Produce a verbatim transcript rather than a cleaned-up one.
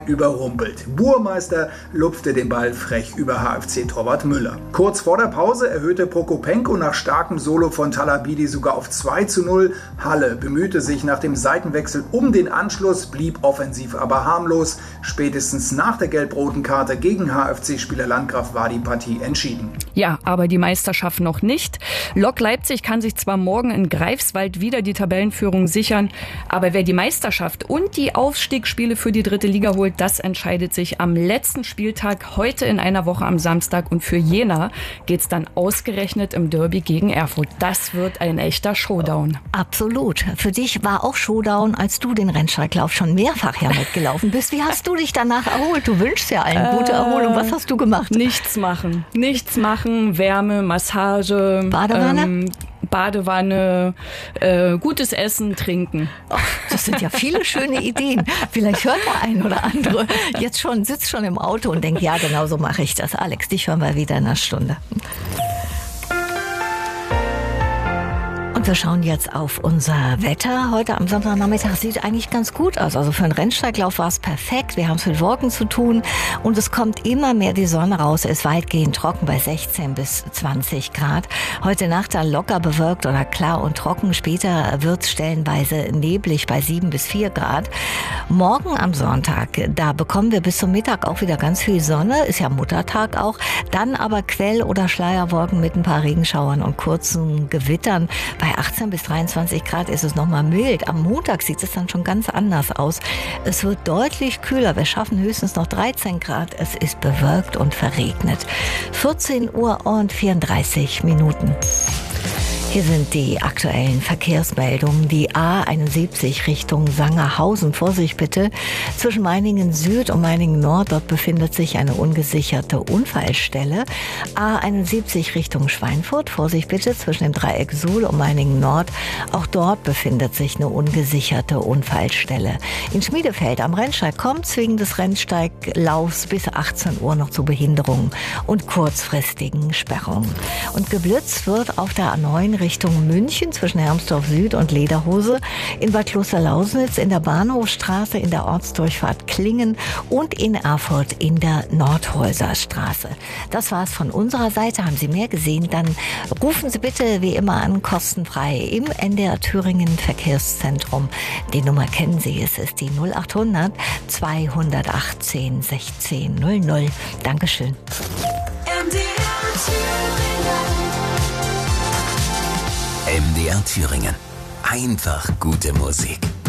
überrumpelt. Burmeister lupfte den Ball frech über H F C-Torwart Müller. Kurz vor der Pause erhöhte Prokopenko nach starkem Solo von Talabidi sogar auf zwei zu null. Halle bemühte sich nach dem Seitenwechsel um den Anschluss, blieb offensiv aber harmlos. Spätestens nach der gelb-roten Karte gegen H F C-Spieler Landgraf war die Partie entschieden. Ja, aber die Meisterschaft noch nicht. Lok Leipzig kann sich zwar morgen in Greifswald wieder die Tabellenführung sichern, aber wer die Meisterschaft und die Aufstiegsspiele für die dritte Liga holt, das entscheidet sich am letzten Spieltag heute in einer Woche am Samstag. Und für Jena geht's dann ausgerechnet im Derby gegen Erfurt. Das wird ein echter Showdown. Absolut. Für dich war auch Showdown, als du den Rennsteiglauf schon mehrfach ja mitgelaufen bist. Wie hast du dich danach erholt? Du wünschst ja allen gute Erholung. Was hast du gemacht? Nichts machen. Nichts machen. Wärme, Massage. Badewanne? Ähm, Badewanne, äh, gutes Essen, trinken. Oh, das sind ja viele schöne Ideen. Vielleicht hört der ein oder andere jetzt schon, sitzt schon im Auto und denkt, ja, genau so mache ich das. Alex, dich hören wir wieder in einer Stunde. Und wir schauen jetzt auf unser Wetter. Heute am Sonntagnachmittag sieht eigentlich ganz gut aus. Also für einen Rennsteiglauf war es perfekt. Wir haben es mit Wolken zu tun und es kommt immer mehr die Sonne raus. Es ist weitgehend trocken bei sechzehn bis zwanzig Grad. Heute Nacht dann locker bewölkt oder klar und trocken. Später wird es stellenweise neblig bei sieben bis vier Grad. Morgen am Sonntag, da bekommen wir bis zum Mittag auch wieder ganz viel Sonne. Ist ja Muttertag auch. Dann aber Quell- oder Schleierwolken mit ein paar Regenschauern und kurzen Gewittern. Bei achtzehn bis dreiundzwanzig Grad ist es nochmal mild. Am Montag sieht es dann schon ganz anders aus. Es wird deutlich kühler. Wir schaffen höchstens noch dreizehn Grad. Es ist bewölkt und verregnet. vierzehn Uhr und vierunddreißig Minuten. Hier sind die aktuellen Verkehrsmeldungen. Die A einundsiebzig Richtung Sangerhausen. Vorsicht bitte. Zwischen Meiningen Süd und Meiningen Nord, dort befindet sich eine ungesicherte Unfallstelle. A einundsiebzig Richtung Schweinfurt. Vorsicht bitte. Zwischen dem Dreieck Suhl und Meiningen Nord. Auch dort befindet sich eine ungesicherte Unfallstelle. In Schmiedefeld am Rennsteig kommt es wegen des Rennsteiglaufs bis achtzehn Uhr noch zu Behinderungen und kurzfristigen Sperrungen. Und geblitzt wird auf der A neun Richtung München zwischen Hermsdorf Süd und Lederhose, in Bad Klosterlausnitz, in der Bahnhofstraße, in der Ortsdurchfahrt Klingen und in Erfurt in der Nordhäuser Straße. Das war's von unserer Seite. Haben Sie mehr gesehen, dann rufen Sie bitte wie immer an, kostenfrei im N D R Thüringen Verkehrszentrum. Die Nummer kennen Sie, es ist die null achthundert zweihundertachtzehn sechzehn null null. Dankeschön. M D R Thüringen. M D R Thüringen. Einfach gute Musik.